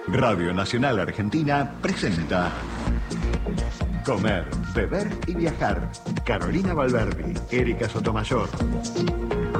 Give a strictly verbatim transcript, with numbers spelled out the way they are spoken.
Radio Nacional Argentina presenta Comer, Beber y Viajar. Carolina Valverdi, Erika Sotomayor.